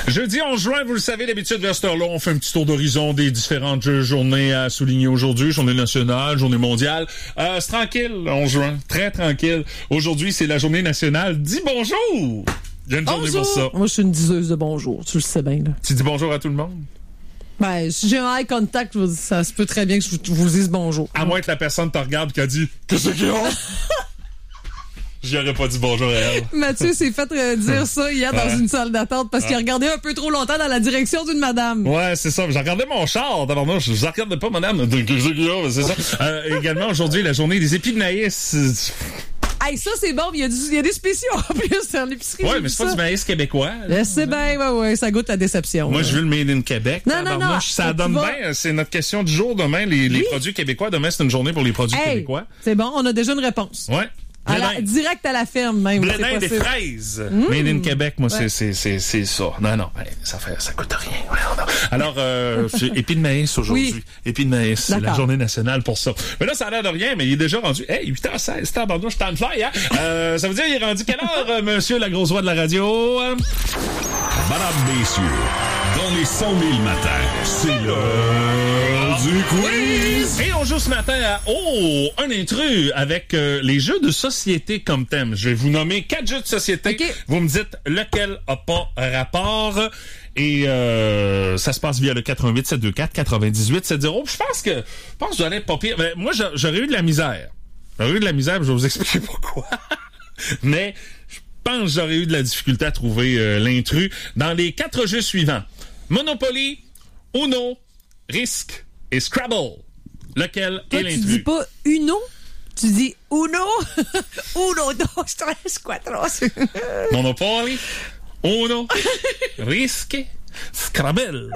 Jeudi 11 juin, vous le savez, d'habitude, vers cette heure-là, on fait un petit tour d'horizon des différentes journées à souligner aujourd'hui. Journée nationale, journée mondiale. C'est tranquille, 11 juin. Très tranquille. Aujourd'hui, c'est la journée nationale. Dis bonjour! Il y a une journée pour ça. Moi, je suis une diseuse de bonjour. Tu le sais bien, là. Tu dis bonjour à tout le monde? Ben, si j'ai un eye contact, ça se peut très bien que je vous dise bonjour. À moins que la personne te regarde et qu'elle dit « Qu'est-ce qu'il y a? » J'y aurais pas dit bonjour à elle. Mathieu s'est fait dire ça hier dans une salle d'attente parce qu'il a regardé un peu trop longtemps dans la direction d'une madame. Ouais, c'est ça. J'ai regardé mon char. D'abord, moi, je regardais pas madame. Qu'est-ce qu'il y a? C'est ça. Également, aujourd'hui, la journée des épis de maïs. Hey, ça, c'est bon. Il y a des spéciaux en plus dans l'épicerie. Ouais, mais c'est pas du maïs québécois. C'est bien, ouais, ça goûte la déception. Moi, je veux le Made in Québec. Non. Ça donne bien. C'est notre question du jour demain. Les produits québécois. Demain, c'est une journée pour les produits québécois. C'est bon, on a déjà une réponse. Ouais. Direct à la ferme, même. Blé d'Inde des fraises. Made in Québec, moi, c'est ça. Non, ça coûte rien. Alors, épis de maïs aujourd'hui. Oui. Épis de maïs. C'est la journée nationale pour ça. Mais là, ça a l'air de rien, mais il est déjà rendu. Hey, 8h16, c'est abandon, je t'en fly, hein? Ça veut dire, il est rendu quelle heure, monsieur la grosse voix de la radio? Madame, messieurs, dans les 100 000 matins, c'est l'heure du quiz! Et on joue ce matin à un intrus avec les jeux de société comme thème. Je vais vous nommer 4 jeux de société. Okay. Vous me dites lequel a pas rapport. Et ça se passe via le 88 724 98 70. Je pense que je dois être pas pire. Mais moi, j'aurais eu de la misère. Je vais vous expliquer pourquoi. Mais je pense que j'aurais eu de la difficulté à trouver l'intrus dans les 4 jeux suivants. Monopoly, Uno, Risk et Scrabble. Lequel Toi, est l'intrus? Tu dis pas Uno? Tu dis Uno? Uno, dos, tres, cuatro. Monopoly, Uno, Risk, Scrabble.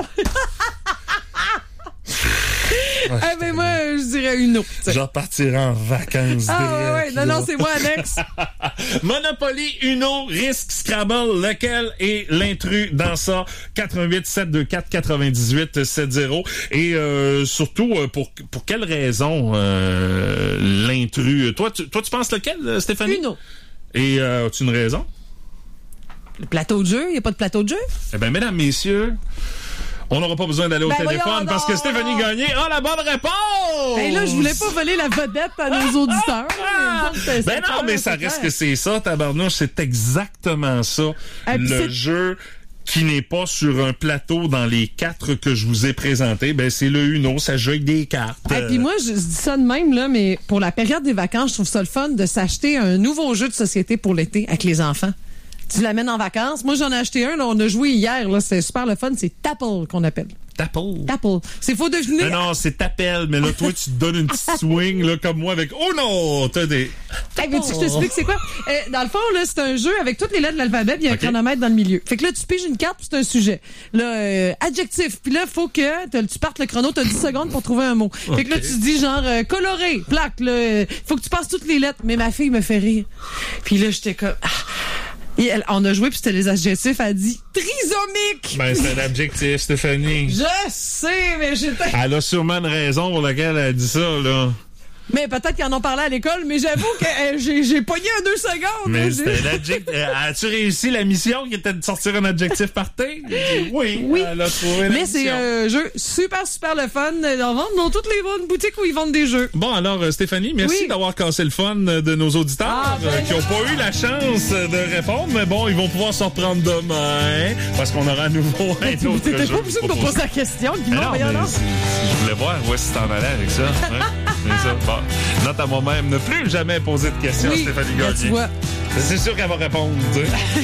Ben moi, je dirais Uno. Je repartirai en vacances. Non, c'est moi, Alex. Monopoly, Uno, Risk, Scrabble, lequel est l'intrus dans ça? 88 724 98 70. Et surtout, pour quelle raison l'intrus? Toi, tu penses lequel, Stéphanie? Uno. Et as-tu une raison? Le plateau de jeu? Il n'y a pas de plateau de jeu? Eh bien, mesdames, messieurs, on n'aura pas besoin d'aller au téléphone parce que Stéphanie Gagné a la bonne réponse! Hey, là, je voulais pas voler la vedette à nos auditeurs. Mais ça reste que c'est ça, tabarnouche. C'est exactement ça. Le jeu qui n'est pas sur un plateau dans les 4 que je vous ai présentés, c'est le Uno, ça joue avec des cartes. Et puis moi, je dis ça de même, là, mais pour la période des vacances, je trouve ça le fun de s'acheter un nouveau jeu de société pour l'été avec les enfants. Tu l'amènes en vacances. Moi, j'en ai acheté un. Là, on a joué hier. Là, c'est super le fun. C'est Tapple qu'on appelle. Tapple? C'est faux deviner. Non, c'est T'appelle. Mais là, toi, tu te donnes une petite swing là, comme moi avec... Oh non! T'as des... Hey, veux-tu que je t'explique c'est quoi? Dans le fond, là, c'est un jeu avec toutes les lettres de l'alphabet. Il y a un chronomètre dans le milieu. Fait que là, tu piges une carte, puis c'est un sujet. Là, adjectif. Puis là, faut que tu partes le chrono. T'as 10 secondes pour trouver un mot. Fait que là, tu dis genre coloré, plaque. Là, faut que tu passes toutes les lettres. Mais ma fille me fait rire. Puis là, j'étais comme... Et on a joué, puis c'était les adjectifs. Elle a dit trisomique. C'est un adjectif, Stéphanie. Je sais, mais j'étais... Elle a sûrement une raison pour laquelle elle a dit ça, là. Mais peut-être qu'ils en ont parlé à l'école, mais j'avoue que j'ai pogné en 2 secondes. Mais c'était un adjectif. As-tu réussi la mission qui était de sortir un adjectif par thé? Oui. Elle a trouvé la mais mission. c'est un jeu super le fun. On vend dans toutes les bonnes boutiques où ils vendent des jeux. Bon, alors, Stéphanie, merci d'avoir cassé le fun de nos auditeurs qui n'ont pas eu la chance de répondre. Mais bon, ils vont pouvoir s'en reprendre demain parce qu'on aura à nouveau un autre jeu. T'étais pas obligé de me poser la question. Je voulais voir où est-ce que t'en allais avec ça. C'est ça. Bon. Note à moi-même, ne plus jamais poser de questions à Stéphanie Gagné. Tu vois. C'est sûr qu'elle va répondre.